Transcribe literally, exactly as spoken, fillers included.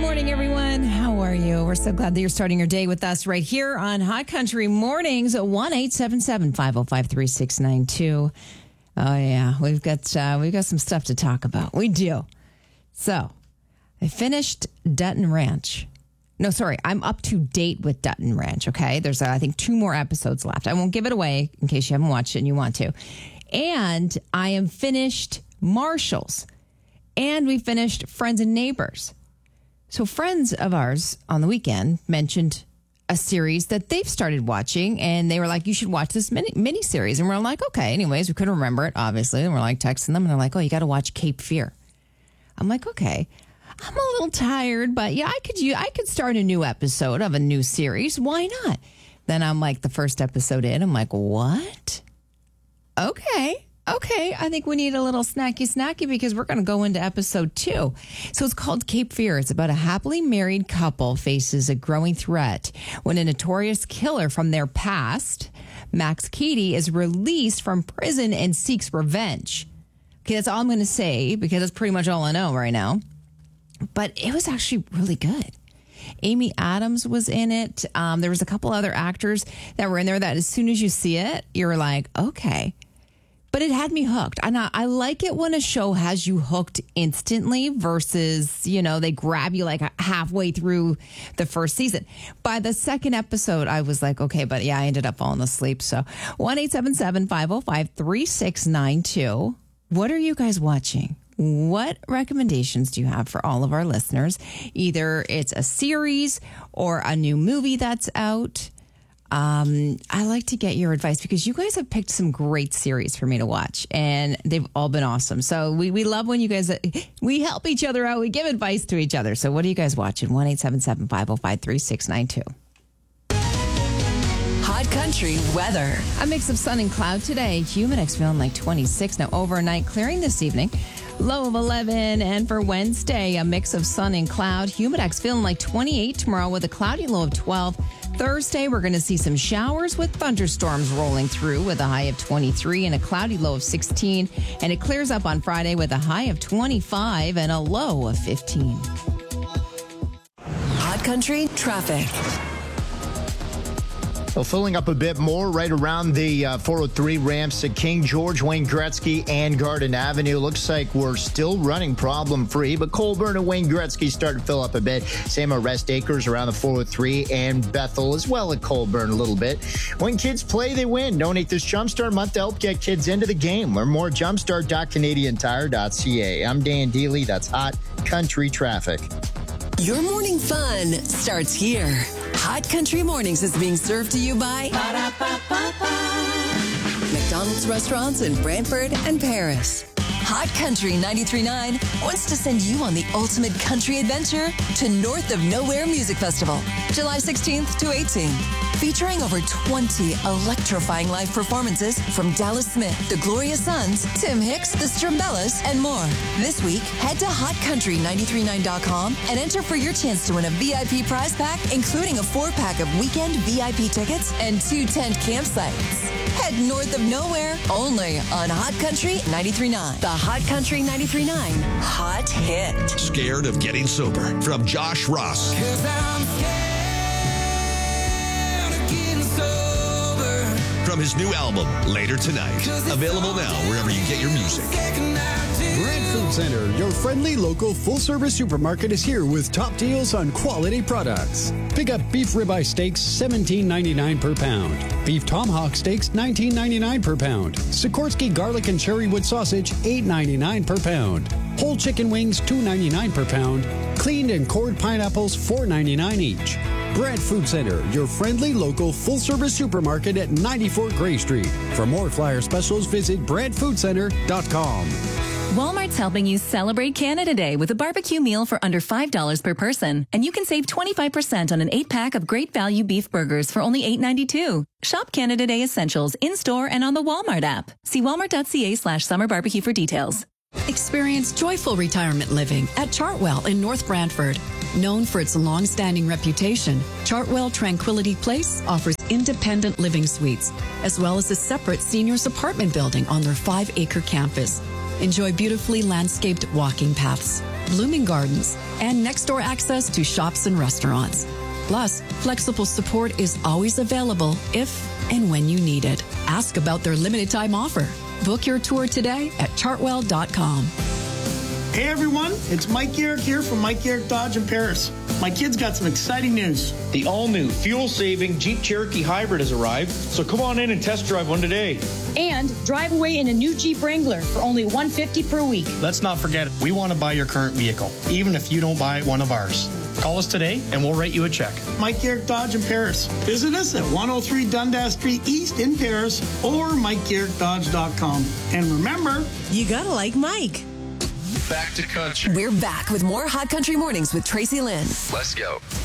morning, everyone. How are you? We're so glad that you're starting your day with us right here on Hot Country Mornings, one eight seven seven, five oh five, three six nine two. Oh, yeah. We've got, uh, we've got some stuff to talk about. We do. So, I finished Dutton Ranch. No, sorry. I'm up to date with Dutton Ranch, okay? There's, uh, I think, two more episodes left. I won't give it away in case you haven't watched it and you want to. And I am finished Marshalls. And we finished Friends and Neighbors. So friends of ours on the weekend mentioned a series that they've started watching, and they were like, you should watch this mini, mini series. And we're like, okay. Anyways, we couldn't remember it, obviously. And we're like texting them, and they're like, oh, you got to watch Cape Fear. I'm like, okay. I'm a little tired, but yeah, I could, I could start a new episode of a new series. Why not? Then I'm like, the first episode in, I'm like, what? Okay. Okay, I think we need a little snacky snacky because we're going to go into episode two. So it's called Cape Fear. It's about a happily married couple faces a growing threat when a notorious killer from their past, Max Cady, is released from prison and seeks revenge. Okay, that's all I'm going to say because that's pretty much all I know right now. But it was actually really good. Amy Adams was in it. Um, there was a couple other actors that were in there that as soon as you see it, you're like, okay. But it had me hooked. And I, I like it when a show has you hooked instantly versus, you know, they grab you like halfway through the first season. By the second episode, I was like, okay, but yeah, I ended up falling asleep. So one eight seven seven, five oh five, three six nine two. What are you guys watching? What recommendations do you have for all of our listeners? Either it's a series or a new movie that's out. Um, I like to get your advice because you guys have picked some great series for me to watch and they've all been awesome. So we, we love when you guys, we help each other out. We give advice to each other. So what are you guys watching? one eight seven seven, five oh five, three six nine two. Hot Country weather. A mix of sun and cloud today. Humidx feeling like twenty-six. Now overnight clearing this evening. Low of eleven. And for Wednesday, a mix of sun and cloud. Humidx feeling like twenty-eight tomorrow with a cloudy low of twelve. Thursday, we're going to see some showers with thunderstorms rolling through with a high of twenty-three and a cloudy low of sixteen. And it clears up on Friday with a high of twenty-five and a low of fifteen. Hot Country traffic. Well, filling up a bit more right around the uh, four oh three ramps at King George, Wayne Gretzky, and Garden Avenue. Looks like we're still running problem-free, but Colburn and Wayne Gretzky start to fill up a bit. Same at Rest Acres around the four oh three and Bethel as well at Colburn a little bit. When kids play, they win. Donate this Jumpstart month to help get kids into the game. Learn more at jumpstart dot canadian tire dot c a. I'm Dan Deely. That's Hot Country Traffic. Your morning fun starts here. Hot Country Mornings is being served to you by McDonald's restaurants in Brantford and Paris. Hot Country ninety-three point nine wants to send you on the ultimate country adventure to North of Nowhere Music Festival, July sixteenth to eighteenth. Featuring over twenty electrifying live performances from Dallas Smith, the Gloria Sons, Tim Hicks, the Strumbellas, and more. This week, head to hot country nine three nine dot com and enter for your chance to win a V I P prize pack, including a four-pack of weekend V I P tickets and two tent campsites. Head North of Nowhere, only on Hot Country ninety-three point nine. The Hot Country ninety-three point nine Hot Hit. Scared of getting sober, from Josh Ross. From his new album, Later Tonight. Available now wherever you get your music. Brant Food Center, your friendly local full-service supermarket, is here with top deals on quality products. Pick up beef ribeye steaks, seventeen ninety-nine per pound. Beef tomahawk steaks, nineteen ninety-nine per pound. Sikorsky garlic and cherrywood sausage, eight ninety-nine per pound. Whole chicken wings, two ninety-nine per pound. Cleaned and cored pineapples, four ninety-nine each. Brant Food Center, your friendly local full-service supermarket at ninety-four Gray Street. For more flyer specials, visit brant food center dot com. Walmart's helping you celebrate Canada Day with a barbecue meal for under five dollars per person. And you can save twenty-five percent on an eight-pack of great value beef burgers for only eight ninety-two. Shop Canada Day essentials in-store and on the Walmart app. See walmart.ca slash summer barbecue for details. Experience joyful retirement living at Chartwell in North Brantford. Known for its long-standing reputation, Chartwell Tranquility Place offers independent living suites, as well as a separate seniors apartment building on their five-acre campus. Enjoy beautifully landscaped walking paths, blooming gardens, and next-door access to shops and restaurants. Plus, flexible support is always available if and when you need it. Ask about their limited-time offer. Book your tour today at chartwell dot com. Hey everyone, it's Mike Garrick here from Mike Garrick Dodge in Paris. My kids got some exciting news. The all-new, fuel-saving Jeep Cherokee Hybrid has arrived, so come on in and test drive one today. And drive away in a new Jeep Wrangler for only one hundred fifty dollars per week. Let's not forget, we want to buy your current vehicle, even if you don't buy one of ours. Call us today and we'll write you a check. Mike Garrick Dodge in Paris. Visit us at one oh three Dundas Street East in Paris or mike garrick dodge dot com. And remember, you gotta like Mike. Back to country. We're back with more Hot Country Mornings with Tracy Lynn. Let's go.